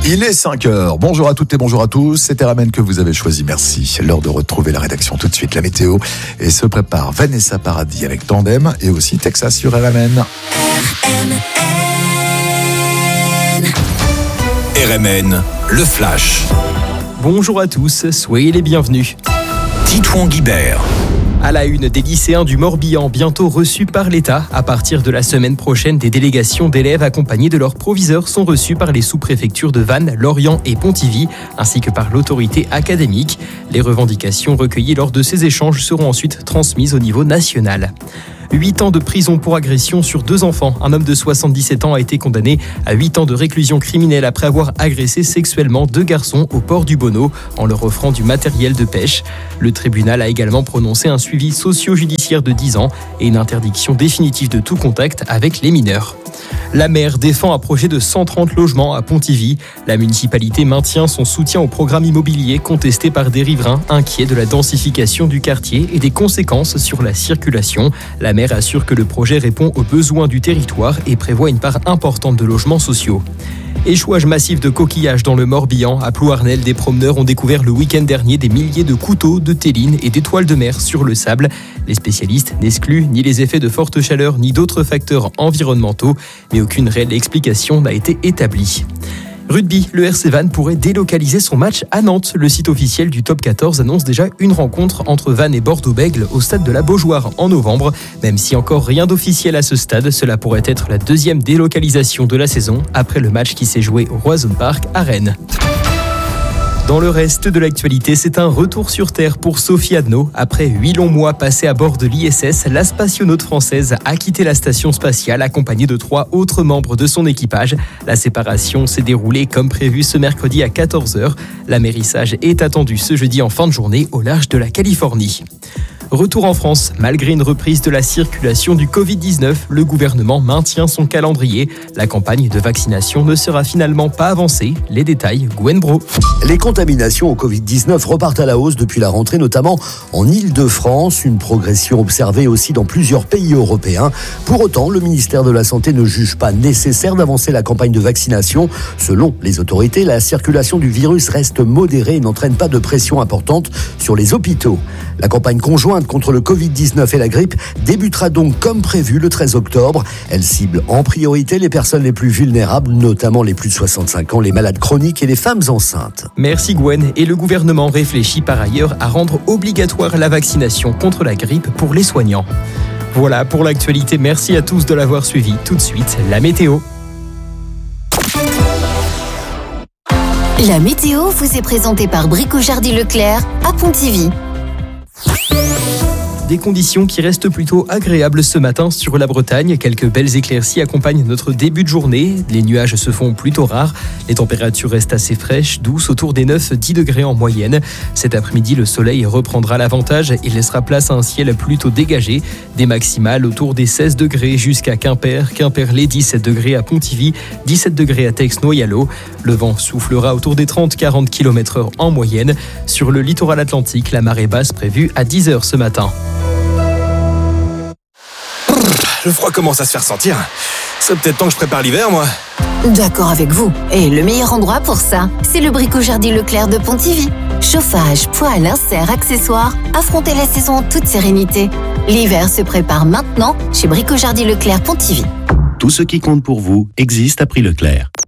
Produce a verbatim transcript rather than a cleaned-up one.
Il est cinq heures. Bonjour à toutes et bonjour à tous. C'est R M N que vous avez choisi. Merci. L'heure de retrouver la rédaction. Tout de suite, la météo. Et se prépare Vanessa Paradis avec Tandem et aussi Texas sur R M N. R M N. R M N, le flash. Bonjour à tous, soyez les bienvenus. Titouan Guibert. À la une, des lycéens du Morbihan bientôt reçus par l'État. À partir de la semaine prochaine, des délégations d'élèves accompagnés de leurs proviseurs sont reçus par les sous-préfectures de Vannes, Lorient et Pontivy, ainsi que par l'autorité académique. Les revendications recueillies lors de ces échanges seront ensuite transmises au niveau national. huit ans de prison pour agression sur deux enfants. Un homme de soixante-dix-sept ans a été condamné à huit ans de réclusion criminelle après avoir agressé sexuellement deux garçons au port du Bonneau en leur offrant du matériel de pêche. Le tribunal a également prononcé un suivi socio-judiciaire de dix ans et une interdiction définitive de tout contact avec les mineurs. La maire défend un projet de cent trente logements à Pontivy. La municipalité maintient son soutien au programme immobilier contesté par des riverains inquiets de la densification du quartier et des conséquences sur la circulation. La maire assure que le projet répond aux besoins du territoire et prévoit une part importante de logements sociaux. Échouage massif de coquillages dans le Morbihan. À Plouarnel, des promeneurs ont découvert le week-end dernier des milliers de couteaux, de télines et d'étoiles de mer sur le sable. Les spécialistes n'excluent ni les effets de forte chaleur ni d'autres facteurs environnementaux, mais aucune réelle explication n'a été établie. Rugby, le R C Vannes pourrait délocaliser son match à Nantes. Le site officiel du top quatorze annonce déjà une rencontre entre Vannes et Bordeaux-Bègles au stade de la Beaujoire en novembre. Même si encore rien d'officiel à ce stade, cela pourrait être la deuxième délocalisation de la saison après le match qui s'est joué au Roison Park à Rennes. Dans le reste de l'actualité, c'est un retour sur Terre pour Sophie Adno. Après huit longs mois passés à bord de l'I S S, la spationaute française a quitté la station spatiale accompagnée de trois autres membres de son équipage. La séparation s'est déroulée comme prévu ce mercredi à quatorze heures. L'amérissage est attendu ce jeudi en fin de journée au large de la Californie. Retour en France, malgré une reprise de la circulation du covid dix-neuf, le gouvernement maintient son calendrier. La campagne de vaccination ne sera finalement pas avancée. Les détails, Gwen Bro. Les contaminations au covid dix-neuf repartent à la hausse depuis la rentrée, notamment en Île-de-France. Une progression observée aussi dans plusieurs pays européens. Pour autant, le ministère de la Santé ne juge pas nécessaire d'avancer la campagne de vaccination. Selon les autorités, la circulation du virus reste modérée et n'entraîne pas de pression importante sur les hôpitaux. La campagne conjointe contre le covid dix-neuf et la grippe débutera donc comme prévu le treize octobre. Elle cible en priorité les personnes les plus vulnérables, notamment les plus de soixante-cinq ans, les malades chroniques et les femmes enceintes. Merci Gwen. Et le gouvernement réfléchit par ailleurs à rendre obligatoire la vaccination contre la grippe pour les soignants. Voilà pour l'actualité. Merci à tous de l'avoir suivi. Tout de suite, la météo. La météo vous est présentée par Brico Jardin Leclerc à Pontivy. Des conditions qui restent plutôt agréables ce matin sur la Bretagne. Quelques belles éclaircies accompagnent notre début de journée. Les nuages se font plutôt rares. Les températures restent assez fraîches, douces, autour des neuf à dix degrés en moyenne. Cet après-midi, le soleil reprendra l'avantage et laissera place à un ciel plutôt dégagé. Des maximales autour des seize degrés jusqu'à Quimper, Quimperlé, dix-sept degrés à Pontivy, dix-sept degrés à Tex-Noyalo. Le vent soufflera autour des trente à quarante kilomètres heure en moyenne. Sur le littoral atlantique, la marée basse prévue à dix heures ce matin. Le froid commence à se faire sentir. C'est peut-être temps que je prépare l'hiver, moi. D'accord avec vous. Et le meilleur endroit pour ça, c'est le Brico Jardin Leclerc de Pontivy. Chauffage, poêle, insert, accessoires, affrontez la saison en toute sérénité. L'hiver se prépare maintenant chez Brico Jardin Leclerc Pontivy. Tout ce qui compte pour vous existe à prix Leclerc.